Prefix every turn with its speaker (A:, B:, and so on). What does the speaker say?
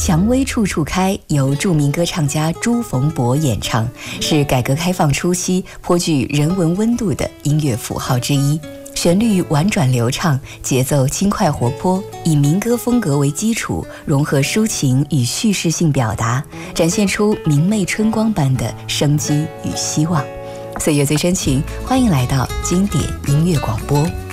A: 蔷薇处处开由著名歌唱家朱逢博演唱，是改革开放初期颇具人文温度的音乐符号之一。旋律婉转流畅，节奏轻快活泼，以民歌风格为基础，融合抒情与叙事性表达，展现出明媚春光般的生机与希望。岁月最深情，欢迎来到经典音乐广播。